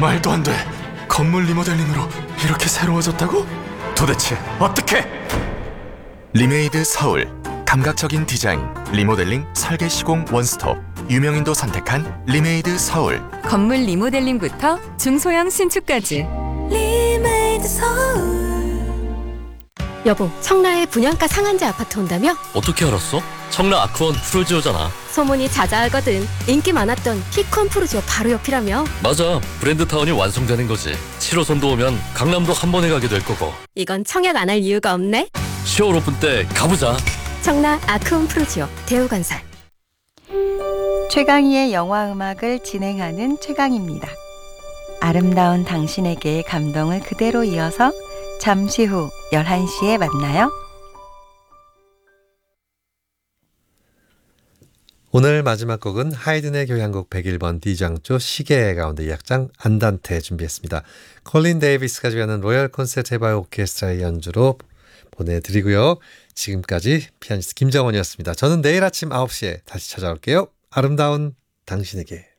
말도 안 돼. 건물 리모델링으로 이렇게 새로워졌다고? 도대체 어떻게? 리메이드 서울. 감각적인 디자인, 리모델링, 설계 시공 원스톱. 유명인도 선택한 리메이드 서울. 건물 리모델링부터 중소형 신축까지. 리메이드 서울. 여보, 청라에 분양가 상한제 아파트 온다며? 어떻게 알았어? 청라 아크원 프루지오잖아. 소문이 자자하거든. 인기 많았던 피콘 프루지오 바로 옆이라며? 맞아, 브랜드타운이 완성되는 거지. 7호선도 오면 강남도 한 번에 가게 될 거고. 이건 청약 안 할 이유가 없네. 10월 오픈 때 가보자. 청라 아크원 프루지오 대우건설. 최강희의 영화음악을 진행하는 최강희입니다. 아름다운 당신에게의 감동을 그대로 이어서 잠시 후 11시에 만나요. 오늘 마지막 곡은 하이든의 교향곡 101번 D장조 시계 가운데 2악장 안단테 준비했습니다. 콜린 데이비스가 지휘하는 로열 콘서트 해바이 오케스트라의 연주로 보내드리고요. 지금까지 피아니스트 김정원이었습니다. 저는 내일 아침 9시에 다시 찾아올게요. 아름다운 당신에게.